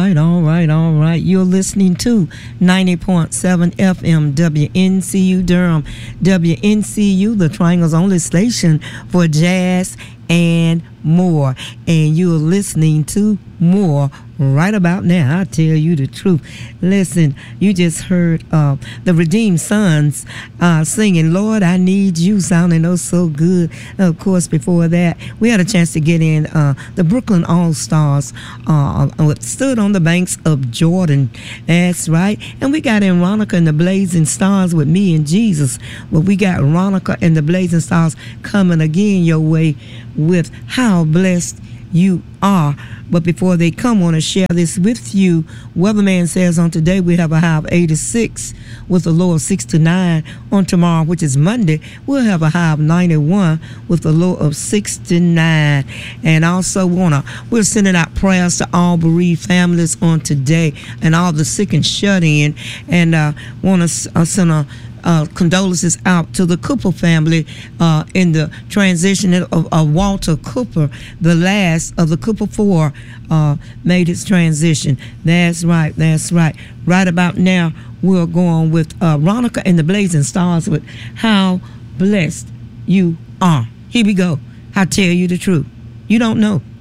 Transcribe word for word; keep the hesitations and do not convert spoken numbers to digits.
right, all right, all right. You're listening to ninety point seven F M W N C U Durham. W N C U, the Triangle's only station for jazz and more. And you're listening to more right about now. I tell you the truth. Listen, you just heard uh, the Redeemed Sons uh, singing Lord, I Need You, sounding oh so good. Of course, before that, we had a chance to get in uh, the Brooklyn All-Stars uh, stood on the banks of Jordan. That's right. And we got in Ronica and the Blazing Stars with Me and Jesus. Well, we got Ronica and the Blazing Stars coming again your way with How Blessed You Are. But before they come, I want to share this with you. Weatherman says on today we have a high of eighty-six with a low of sixty-nine. On tomorrow, which is Monday, we'll have a high of ninety-one with a low of sixty-nine. And also wanna we're sending out prayers to all bereaved families on today and all the sick and shut in. And uh, want to uh, send a Uh, condolences out to the Cooper family uh, in the transition of, of Walter Cooper, the last of the Cooper Four, uh, made his transition. That's right, that's right. Right about now, we're going with uh, Ronica and the Blazing Stars with How Blessed You Are. Here we go. I tell you the truth. You don't know.